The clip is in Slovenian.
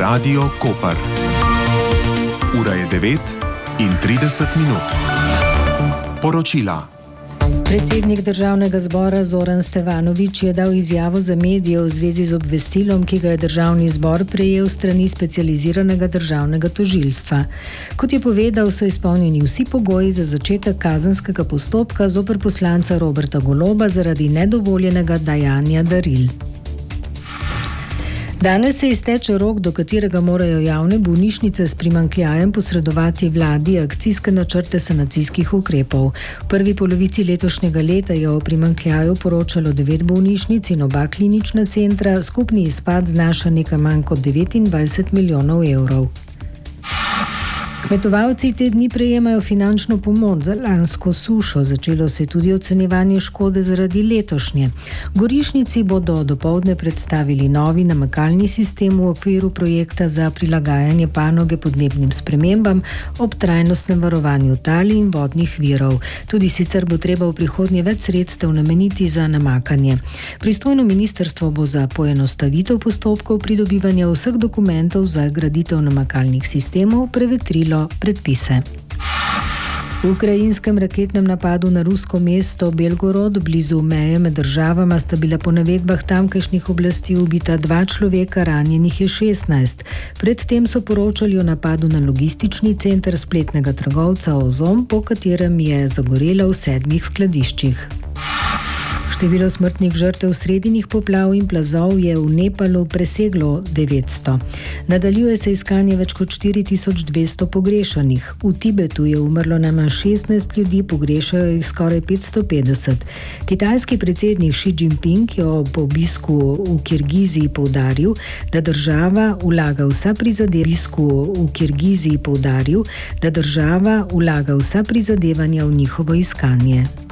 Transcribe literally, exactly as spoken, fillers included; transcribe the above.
Radio Koper. Ura je devet in trideset minut. Poročila. Predsednik Državnega zbora Zoran Stevanović je dal izjavo za medije v zvezi z obvestilom, ki ga je Državni zbor prejel strani specializiranega državnega tožilstva. Kot je povedal, so izpolnjeni vsi pogoji za začetek kazenskega postopka zoper poslanca Roberta Goloba zaradi nedovoljenega dajanja daril. Danes se izteče rok, do katerega morajo javne bolnišnice s primanjkljajem posredovati vladi akcijske načrte sanacijskih ukrepov. V prvi polovici letošnjega leta je o primanjkljaju poročalo devet bolnišnic in oba klinična centra, skupni izpad znaša nekaj manj kot devetindvajset milijonov evrov. Kmetovalci te dni prejemajo finančno pomoč za lansko sušo. Začelo se je tudi ocenjevanje škode zaradi letošnje. V Gorišnici bodo dopoldne predstavili novi namakalni sistem v okviru projekta za prilagajanje panoge podnebnim spremembam ob trajnostnem varovanju tal in vodnih virov. Tudi sicer bo treba v prihodnje več sredstev nameniti za namakanje. Pristojno ministrstvo bo za poenostavitev postopkov pridobivanja vseh dokumentov za graditev namakalnih sistemov prevetrilo predpise. V ukrajinskem raketnem napadu na rusko mesto Belgorod blizu meje med državama sta bila po navedbah tamkajšnjih oblasti ubita dva človeka, ranjenih je šestnajst. Predtem so poročali o napadu na logistični center spletnega trgovca Ozon, po katerem je zagorelo v sedmih skladiščih. Število smrtnih žrtev sredinih poplav in plazov je v Nepalu preseglo devetsto. Nadaljuje se iskanje več kot štiri tisoč dvesto pogrešanih. V Tibetu je umrlo najmanj šestnajst ljudi, pogrešajo jih skoraj petsto petdeset. Kitajski predsednik Xi Jinping je ob obisku v Kirgiziji poudaril, da država vlaga vsa prizadevanja v Kirgiziji poudaril, da država vlaga vsa prizadevanja v njihovo iskanje.